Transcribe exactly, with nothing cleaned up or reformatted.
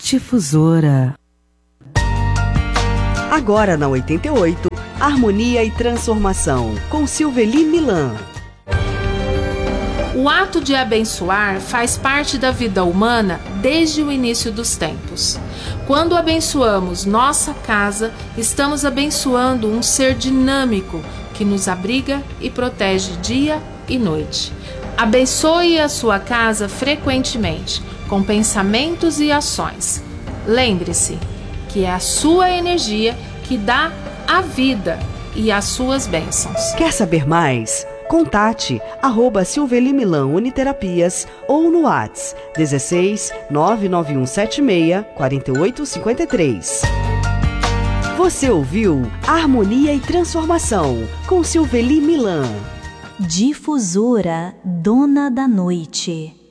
Difusora. Agora na oitenta e oito, Harmonia e Transformação, com Silveli Milan. O ato de abençoar faz parte da vida humana desde o início dos tempos. Quando abençoamos nossa casa, estamos abençoando um ser dinâmico que nos abriga e protege dia e noite. Abençoe a sua casa frequentemente, com pensamentos e ações. Lembre-se que é a sua energia que dá a vida e as suas bênçãos. Quer saber mais? Contate arroba Silveli Milan Uniterapias ou no WhatsApp dezesseis nove nove um sete seis quatro oito cinco três. Você ouviu Harmonia e Transformação com Silveli Milan. Difusora, dona da noite.